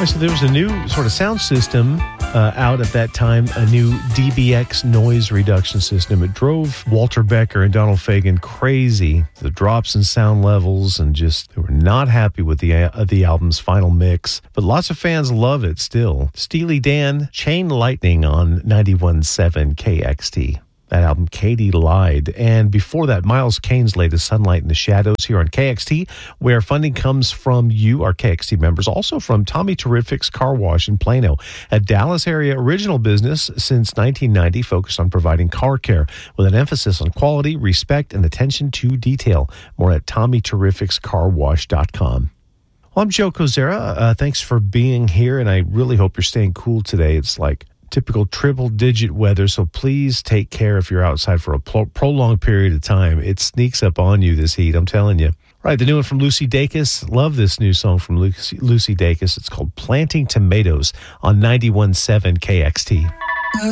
So there was a new sort of sound system out at that time, a new DBX noise reduction system. It drove Walter Becker and Donald Fagen crazy. The drops in sound levels, and just they were not happy with the album's final mix. But lots of fans love it still. Steely Dan, Chain Lightning on 91.7 KXT. That album, Katie Lied. And before that, Miles Kane's latest, Sunlight in the Shadows, here on KXT, where funding comes from you, our KXT members, also from Tommy Terrific's Car Wash in Plano, a Dallas area original business since 1990, focused on providing car care with an emphasis on quality, respect, and attention to detail. More at TommyTerrificsCarWash.com. Well, I'm Joe Kozera. Thanks for being here, and I really hope you're staying cool today. It's like typical triple-digit weather, so please take care if you're outside for a prolonged period of time. It sneaks up on you, this heat, I'm telling you. Right, the new one from Lucy Dacus. Love this new song from Lucy Dacus. It's called Planting Tomatoes on 91.7 KXT.